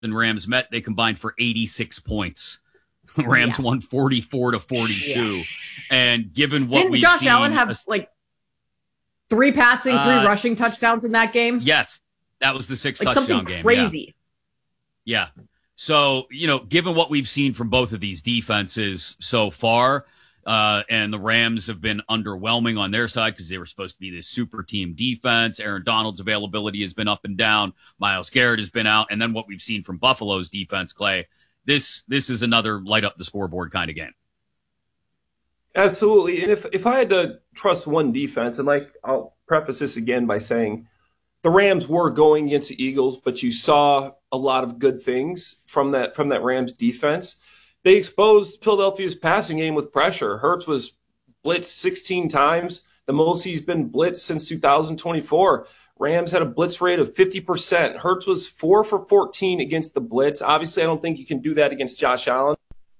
and Rams met, they combined for 86 points. Rams won 44-42. Yeah. And given what we've seen... Didn't Josh Allen have, 3 passing, 3 rushing touchdowns in that game? Yes. That was the 6th touchdown game. Crazy. Yeah. So, given what we've seen from both of these defenses so far, and the Rams have been underwhelming on their side because they were supposed to be this super team defense. Aaron Donald's availability has been up and down. Myles Garrett has been out. And then what we've seen from Buffalo's defense, Clay, this is another light up the scoreboard kind of game. Absolutely. And if I had to trust one defense, and I'll preface this again by saying the Rams were going against the Eagles, but you saw a lot of good things from that Rams defense. They exposed Philadelphia's passing game with pressure. Hurts was blitzed 16 times, the most he's been blitzed since 2024. Rams had a blitz rate of 50%. Hurts was 4 for 14 against the blitz. Obviously, I don't think you can do that against Josh Allen.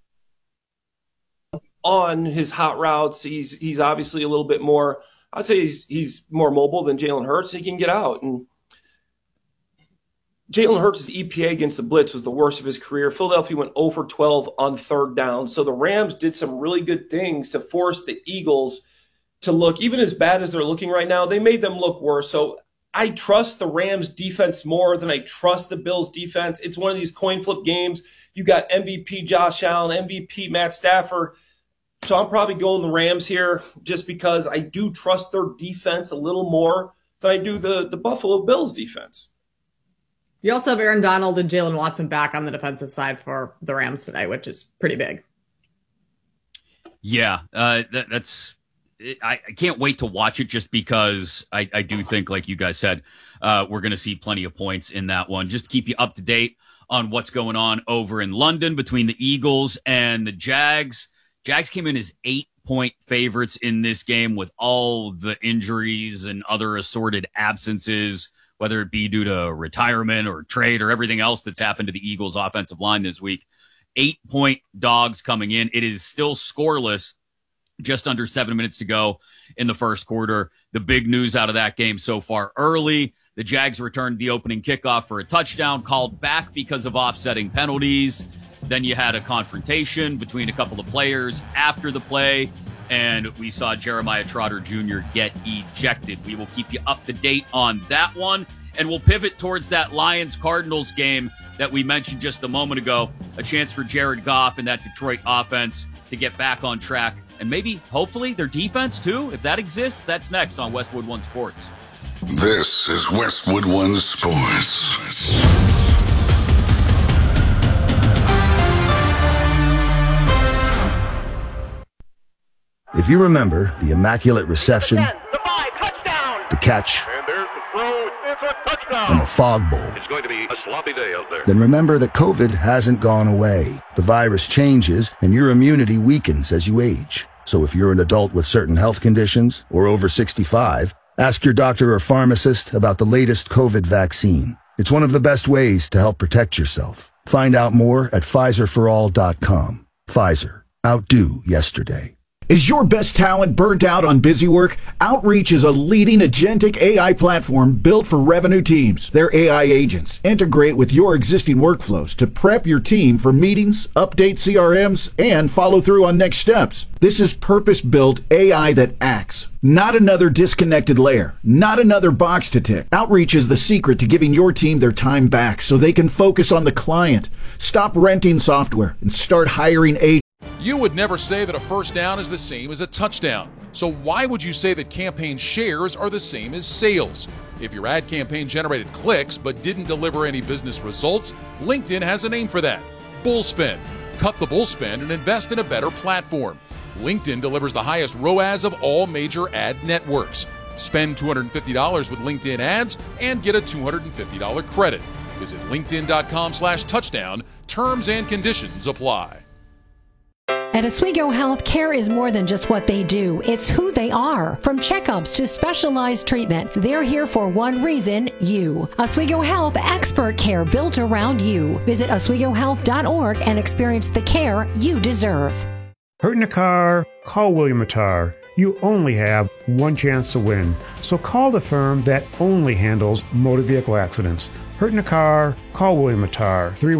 On his hot routes, he's obviously a little bit more, I'd say he's more mobile than Jalen Hurts. He can get out. And Jalen Hurts' EPA against the blitz was the worst of his career. Philadelphia went 0 for 12 on 3rd down. So the Rams did some really good things to force the Eagles to look, even as bad as they're looking right now, they made them look worse. So I trust the Rams defense more than I trust the Bills defense. It's one of these coin flip games. You got MVP Josh Allen, MVP Matt Stafford. So I'm probably going the Rams here just because I do trust their defense a little more than I do the Buffalo Bills defense. You also have Aaron Donald and Jalen Watson back on the defensive side for the Rams today, which is pretty big. Yeah, that's... I can't wait to watch it just because I do think, like you guys said, we're going to see plenty of points in that one. Just to keep you up to date on what's going on over in London between the Eagles and the Jags. Jags came in as 8-point favorites in this game with all the injuries and other assorted absences, whether it be due to retirement or trade or everything else that's happened to the Eagles' offensive line this week. 8-point dogs coming in. It is still scoreless. Just under 7 minutes to go in the first quarter. The big news out of that game so far early, the Jags returned the opening kickoff for a touchdown, called back because of offsetting penalties. Then you had a confrontation between a couple of players after the play, and we saw Jeremiah Trotter Jr. get ejected. We will keep you up to date on that one, and we'll pivot towards that Lions-Cardinals game that we mentioned just a moment ago. A chance for Jared Goff and that Detroit offense to get back on track. And maybe, hopefully, their defense, too. If that exists, that's next on Westwood One Sports. This is Westwood One Sports. If you remember the Immaculate Reception, the catch, and the Fog Bowl, it's going to be a sloppy day out there. Then remember that COVID hasn't gone away. The virus changes, and your immunity weakens as you age. So if you're an adult with certain health conditions or over 65, ask your doctor or pharmacist about the latest COVID vaccine. It's one of the best ways to help protect yourself. Find out more at PfizerForAll.com. Pfizer. Outdo yesterday. Is your best talent burnt out on busy work? Outreach is a leading agentic AI platform built for revenue teams. Their AI agents integrate with your existing workflows to prep your team for meetings, update CRMs, and follow through on next steps. This is purpose-built AI that acts, not another disconnected layer, not another box to tick. Outreach is the secret to giving your team their time back so they can focus on the client. Stop renting software and start hiring agents. You would never say that a first down is the same as a touchdown. So why would you say that campaign shares are the same as sales? If your ad campaign generated clicks but didn't deliver any business results, LinkedIn has a name for that. Bullspend. Cut the bullspend and invest in a better platform. LinkedIn delivers the highest ROAS of all major ad networks. Spend $250 with LinkedIn ads and get a $250 credit. Visit linkedin.com/touchdown. Terms and conditions apply. At Oswego Health, care is more than just what they do. It's who they are. From checkups to specialized treatment, they're here for one reason, you. Oswego Health, expert care built around you. Visit OswegoHealth.org and experience the care you deserve. Hurt in a car? Call William Attar. You only have one chance to win. So call the firm that only handles motor vehicle accidents. Hurt in a car? Call William Attar.